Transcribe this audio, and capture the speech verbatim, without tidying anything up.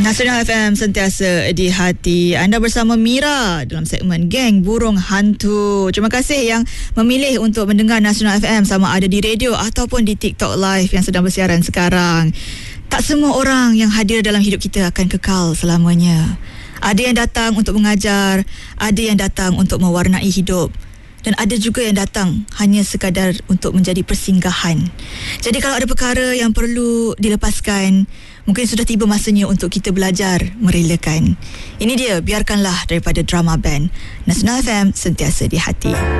Nasional F M sentiasa di hati. Anda bersama Mira dalam segmen Geng Burung Hantu. Terima kasih yang memilih untuk mendengar Nasional F M, sama ada di radio ataupun di TikTok Live yang sedang bersiaran sekarang. Tak semua orang yang hadir dalam hidup kita akan kekal selamanya. Ada yang datang untuk mengajar, ada yang datang untuk mewarnai hidup, dan ada juga yang datang hanya sekadar untuk menjadi persinggahan. Jadi kalau ada perkara yang perlu dilepaskan, mungkin sudah tiba masanya untuk kita belajar merelakan. Ini dia Biarkanlah daripada Drama Band. Nasional F M sentiasa di hati.